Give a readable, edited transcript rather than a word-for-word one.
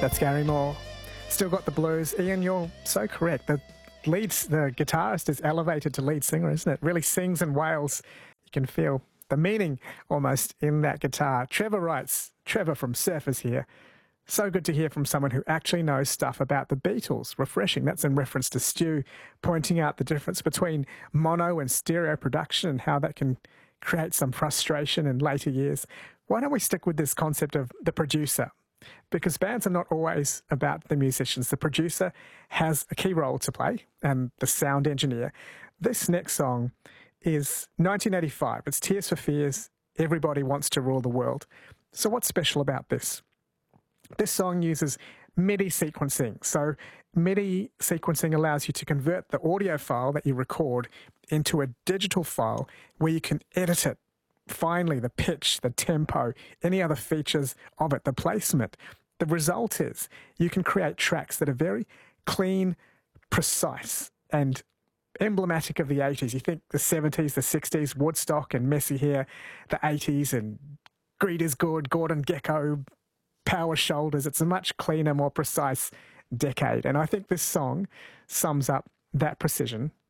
That's Gary Moore. Still got the blues. Ian, you're so correct. The guitarist is elevated to lead singer, isn't it? Really sings and wails. You can feel the meaning almost in that guitar. Trevor writes, Trevor from Surfers here. So good to hear from someone who actually knows stuff about the Beatles. Refreshing. That's in reference to Stu, pointing out the difference between mono and stereo production and how that can create some frustration in later years. Why don't we stick with this concept of the producer? Because bands are not always about the musicians. The producer has a key role to play, and the sound engineer. This next song is 1985. It's Tears for Fears, Everybody Wants to Rule the World. So what's special about this? This song uses MIDI sequencing. So MIDI sequencing allows you to convert the audio file that you record into a digital file where you can edit it. Finally, the pitch, the tempo, any other features of it, the placement. The result is you can create tracks that are very clean, precise, and emblematic of the 80s. You think the 70s, the 60s, Woodstock and Messy Hair, the 80s and Greed is Good, Gordon Gekko, Power Shoulders. It's a much cleaner, more precise decade. And I think this song sums up that precision